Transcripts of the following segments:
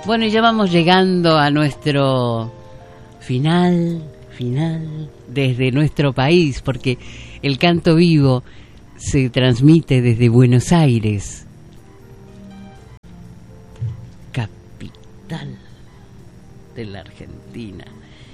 Bueno, y ya vamos llegando a nuestro final desde nuestro país, porque el canto vivo se transmite desde Buenos Aires, capital de la Argentina.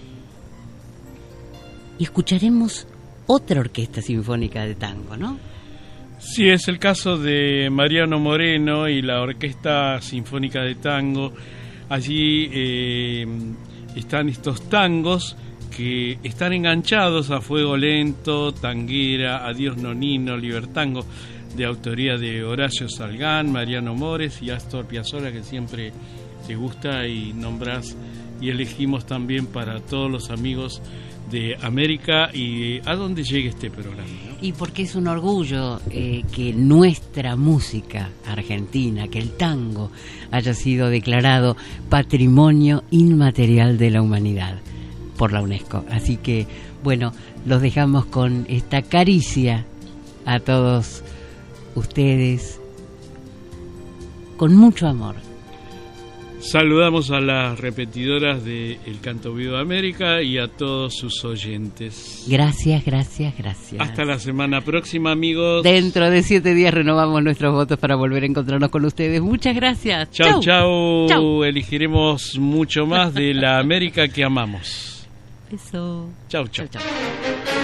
Y escucharemos otra orquesta sinfónica de tango, ¿no? Sí, es el caso de Mariano Moreno y la Orquesta Sinfónica de Tango. Allí están estos tangos que están enganchados a Fuego Lento, Tanguera, Adiós Nonino, Libertango, de autoría de Horacio Salgán, Mariano Mores y Astor Piazzolla, que siempre te gusta y nombras y elegimos también para todos los amigos de América y a donde llegue este programa, ¿no? Y porque es un orgullo que nuestra música argentina, que el tango haya sido declarado Patrimonio Inmaterial de la Humanidad por la UNESCO. Así que, bueno, los dejamos con esta caricia a todos ustedes, con mucho amor. Saludamos a las repetidoras de El Canto Vivo de América y a todos sus oyentes. Gracias. Hasta la semana próxima, amigos. Dentro de 7 días renovamos nuestros votos para volver a encontrarnos con ustedes. Muchas gracias. Chau. Elegiremos mucho más de la América que amamos. Eso. Chau. Chau.